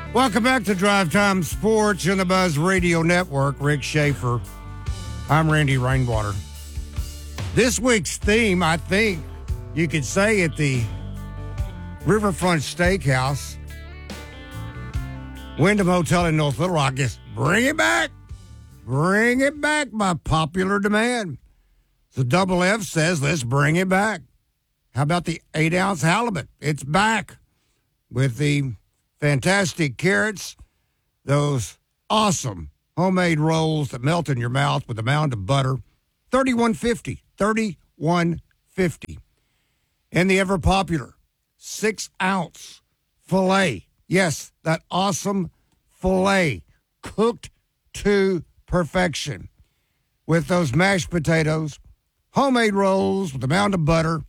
Welcome back to Drive Time Sports in the Buzz Radio Network. Rick Schaefer. I'm Randy Rainwater. This week's theme, I think you could say at the Riverfront Steakhouse, Wyndham Hotel in North Little Rock, is bring it back. Bring it back by popular demand. So Double F says, let's bring it back. How about the 8-ounce halibut? It's back with the fantastic carrots, those awesome homemade rolls that melt in your mouth with a mound of butter. $31.50. $31.50. And the ever popular 6-ounce filet. Yes, that awesome filet cooked to perfection with those mashed potatoes, homemade rolls with a mound of butter.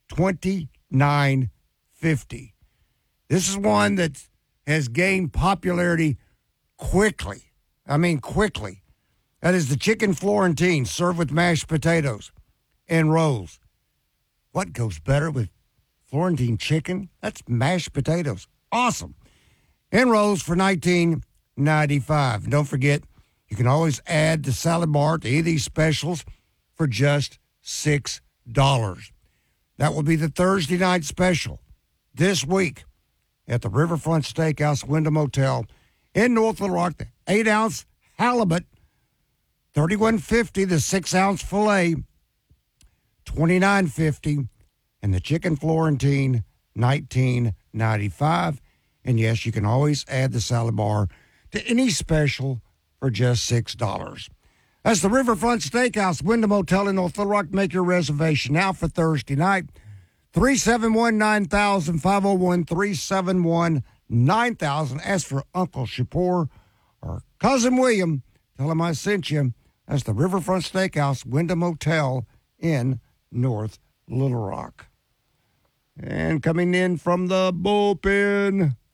$29.50. This is one that has gained popularity quickly. I mean, quickly. That is the chicken Florentine served with mashed potatoes and rolls. What goes better with Florentine chicken? That's mashed potatoes. Awesome. And rolls for $19.95. And don't forget, you can always add the salad bar to any of these specials for just $6. That will be the Thursday night special this week at the Riverfront Steakhouse, Wyndham Hotel in North Little Rock. The 8-ounce halibut, $31.50. The 6-ounce filet, $29.50. And the chicken Florentine, $19.95. And yes, you can always add the salad bar to any special for just $6. That's the Riverfront Steakhouse, Wyndham Hotel in North Little Rock. Make your reservation now for Thursday night. 371-9000, 501-371-9000. Ask for Uncle Shapur or Cousin William. Tell him I sent you. That's the Riverfront Steakhouse, Wyndham Hotel in North Little Rock. And coming in from the bullpen,